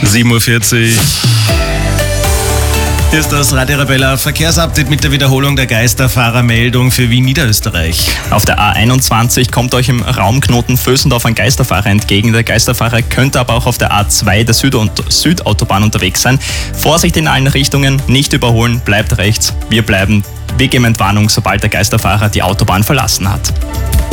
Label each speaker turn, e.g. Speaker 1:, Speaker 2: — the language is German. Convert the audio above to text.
Speaker 1: 7:40 Uhr. Hier ist das Radio Arabella Verkehrsupdate mit der Wiederholung der Geisterfahrermeldung für Wien Niederösterreich.
Speaker 2: Auf der A21 kommt euch im Raumknoten Vösendorf ein Geisterfahrer entgegen. Der Geisterfahrer könnte aber auch auf der A2 der Südautobahn unterwegs sein. Vorsicht in allen Richtungen, nicht überholen, bleibt rechts. Wir geben Entwarnung, sobald der Geisterfahrer die Autobahn verlassen hat.